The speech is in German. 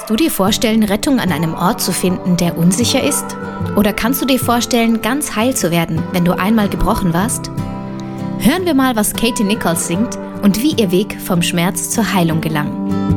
Kannst du dir vorstellen, Rettung an einem Ort zu finden, der unsicher ist? Oder kannst du dir vorstellen, ganz heil zu werden, wenn du einmal gebrochen warst? Hören wir mal, was Katie Nichols singt und wie ihr Weg vom Schmerz zur Heilung gelang.